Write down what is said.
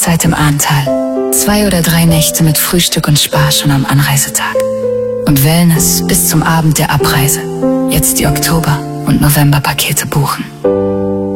Auszeit im Ahrntal. 2 oder 3 Nächte mit Frühstück und Spa schon am Anreisetag. Und Wellness bis zum Abend der Abreise. Jetzt die Oktober- und Novemberpakete buchen.